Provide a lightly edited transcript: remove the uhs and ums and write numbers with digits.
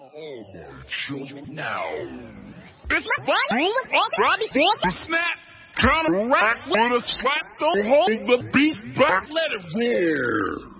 all my children now. It's Robbie snap, counteract with a slap, don't hold the beast back, let it roar.